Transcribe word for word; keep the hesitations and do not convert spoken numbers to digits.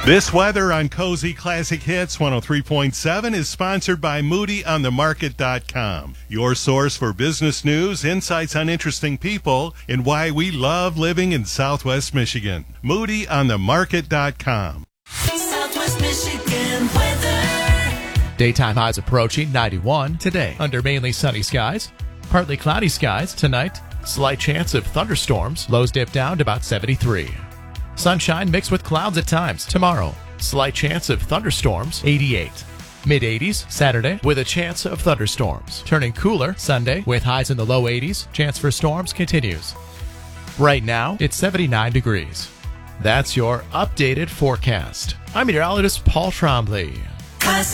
This weather on Cozy Classic Hits one oh three point seven is sponsored by Moody on the Market dot com, your source for business news, insights on interesting people, and why we love living in Southwest Michigan. Moody on the Market dot com. Southwest Michigan weather. Daytime highs approaching ninety-one today under mainly sunny skies. Partly cloudy skies tonight. Slight chance of thunderstorms. Lows dip down to about seventy-three. Sunshine mixed with clouds at times tomorrow. Slight chance of thunderstorms, eighty-eight. mid eighties Saturday with a chance of thunderstorms. Turning cooler Sunday with highs in the low eighties. Chance for storms continues. Right now, it's seventy-nine degrees. That's your updated forecast. I'm meteorologist Paul Trombley. Classic.